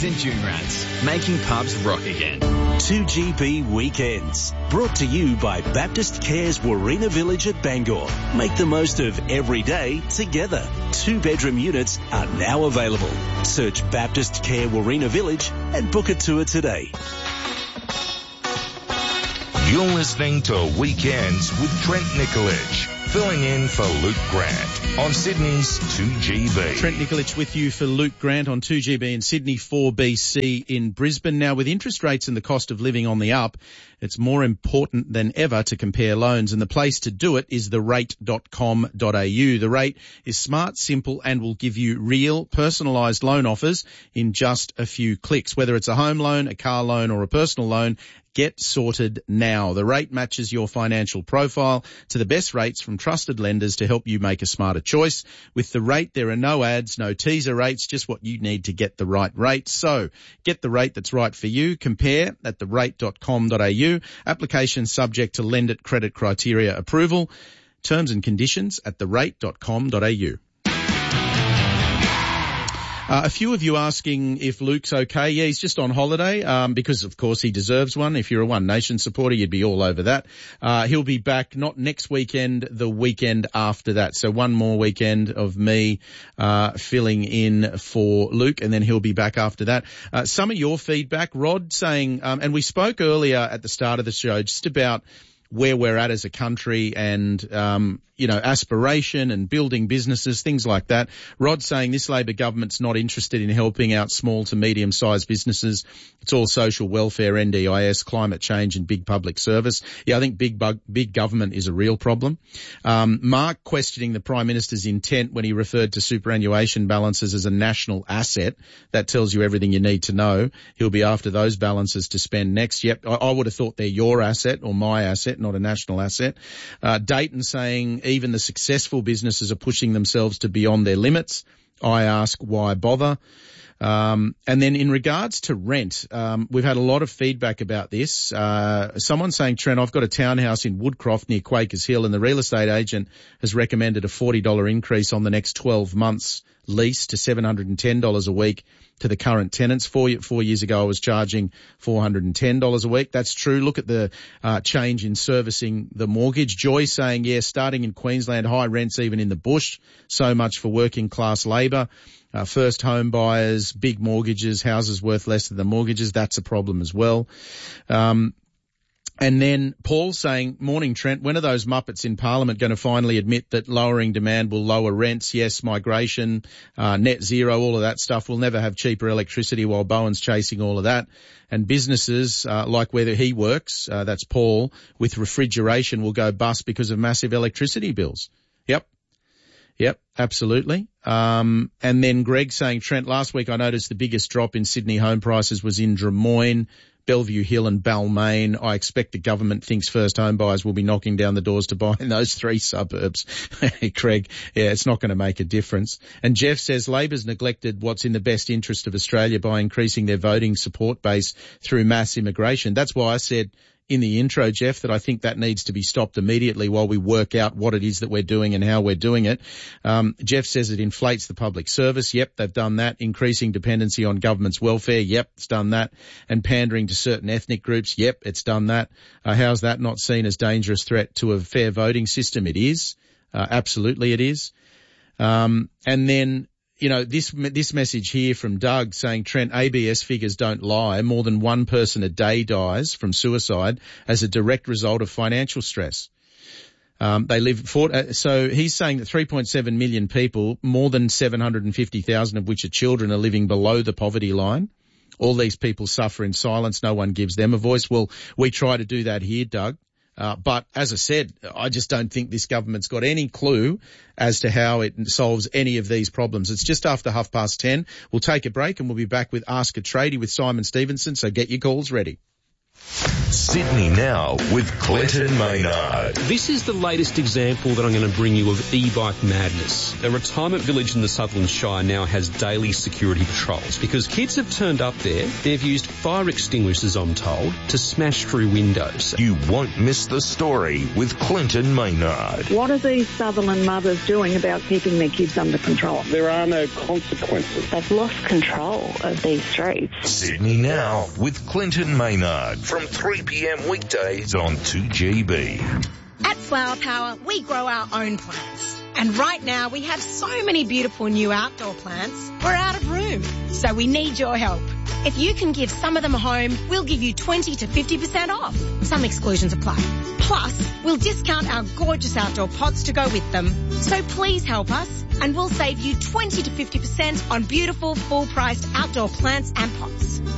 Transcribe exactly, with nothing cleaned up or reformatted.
G's and June Rats, making pubs rock again. two G B Weekends, brought to you by Baptist Cares Warina Village at Bangor. Make the most of every day together. Two-bedroom units are now available. Search Baptist Care Warina Village and book a tour today. You're listening to Weekends with Trent Nikolic, filling in for Luke Grant on Sydney's two G B. Trent Nikolic with you for Luke Grant on two G B in Sydney, four B C in Brisbane. Now, with interest rates and the cost of living on the up, it's more important than ever to compare loans, and the place to do it is the rate dot com dot a u. The Rate is smart, simple, and will give you real, personalised loan offers in just a few clicks. Whether it's a home loan, a car loan, or a personal loan, get sorted now. The Rate matches your financial profile to the best rates from trusted lenders to help you make a smarter choice. With the Rate, there are no ads, no teaser rates, just what you need to get the right rate. So get the rate that's right for you. Compare at the rate dot com dot a u. Application subject to lender credit criteria approval. Terms and conditions at the rate dot com dot a u. Uh, a few of you asking if Luke's okay. Yeah, he's just on holiday, um, because of course he deserves one. If you're a One Nation supporter, you'd be all over that. Uh, he'll be back not next weekend, the weekend after that. So one more weekend of me, uh, filling in for Luke, and then he'll be back after that. Uh, some of your feedback, Rod saying, um, and we spoke earlier at the start of the show just about where we're at as a country and, um, you know, aspiration and building businesses, things like that. Rod saying this Labor government's not interested in helping out small to medium-sized businesses. It's all social welfare, N D I S, climate change and big public service. Yeah, I think big bug, big government is a real problem. Um, Mark questioning the Prime Minister's intent when he referred to superannuation balances as a national asset. That tells you everything you need to know. He'll be after those balances to spend next. Yep, I, I would have thought they're your asset or my asset, not a national asset. Uh, Dayton saying even the successful businesses are pushing themselves to beyond their limits. I ask, why bother? Um, and then in regards to rent, um, we've had a lot of feedback about this. Uh, someone saying, Trent, I've got a townhouse in Woodcroft near Quakers Hill, and the real estate agent has recommended a forty dollars increase on the next twelve months lease to seven hundred ten dollars a week to the current tenants. Four, four years ago, I was charging four hundred ten dollars a week. That's true. Look at the uh, change in servicing the mortgage. Joy saying, yeah, starting in Queensland, high rents even in the bush. So much for working class labour. Uh, first home buyers, big mortgages, houses worth less than the mortgages. That's a problem as well. Um, And then Paul saying, morning Trent, when are those Muppets in Parliament going to finally admit that lowering demand will lower rents? Yes, migration, uh, net zero, all of that stuff. We'll never have cheaper electricity while Bowen's chasing all of that. And businesses, uh, like where he works, uh, that's Paul, with refrigeration will go bust because of massive electricity bills. Yep. Yep, absolutely. Um, and then Greg saying, Trent, last week I noticed the biggest drop in Sydney home prices was in Drummoyne, Bellevue Hill and Balmain. I expect the government thinks first home buyers will be knocking down the doors to buy in those three suburbs. Craig, yeah, it's not going to make a difference. And Jeff says Labor's neglected what's in the best interest of Australia by increasing their voting support base through mass immigration. That's why I said in the intro, Jeff, that I think that needs to be stopped immediately while we work out what it is that we're doing and how we're doing it. Um, Jeff says it inflates the public service. Yep, they've done that. Increasing dependency on government's welfare. Yep, it's done that. And pandering to certain ethnic groups. Yep, it's done that. Uh, how's that not seen as dangerous threat to a fair voting system? It is. Uh, absolutely it is. Um, and then, you know, this this message here from Doug saying, Trent, A B S figures don't lie. More than one person a day dies from suicide as a direct result of financial stress. Um, they live for, uh, so he's saying that three point seven million people, more than seven hundred fifty thousand of which are children, are living below the poverty line. All these people suffer in silence. No one gives them a voice. Well, we try to do that here, Doug. Uh, but as I said, I just don't think this government's got any clue as to how it solves any of these problems. It's just after half past ten. We'll take a break and we'll be back with Ask a Tradie with Simon Stevenson. So get your calls ready. Sydney Now with Clinton Maynard. This is the latest example that I'm going to bring you of e-bike madness. A retirement village in the Sutherland Shire now has daily security patrols because kids have turned up there. They've used fire extinguishers, I'm told, to smash through windows. You won't miss the story with Clinton Maynard. What are these Sutherland mothers doing about keeping their kids under control? There are no consequences. They've lost control of these streets. Sydney Now with Clinton Maynard from three p.m. weekdays on two G B. At Flower Power, we grow our own plants. And right now, we have so many beautiful new outdoor plants, we're out of room. So we need your help. If you can give some of them a home, we'll give you twenty to fifty percent off. Some exclusions apply. Plus, we'll discount our gorgeous outdoor pots to go with them. So please help us, and we'll save you twenty to fifty percent on beautiful, full-priced outdoor plants and pots.